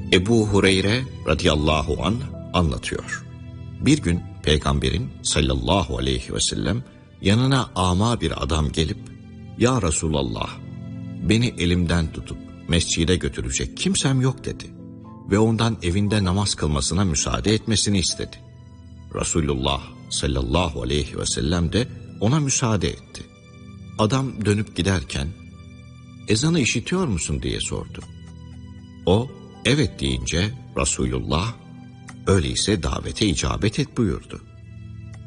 Ebu Hureyre radıyallahu anh anlatıyor. Bir gün Peygamberin sallallahu aleyhi ve sellem yanına ama bir adam gelip, "Ya Resulallah, beni elimden tutup mescide götürecek kimsem yok," dedi. Ve ondan evinde namaz kılmasına müsaade etmesini istedi. Resulullah sallallahu aleyhi ve sellem de ona müsaade etti. Adam dönüp giderken, "Ezanı işitiyor musun?" diye sordu. O, "Evet," deyince Resulullah, "Öyleyse davete icabet et," buyurdu.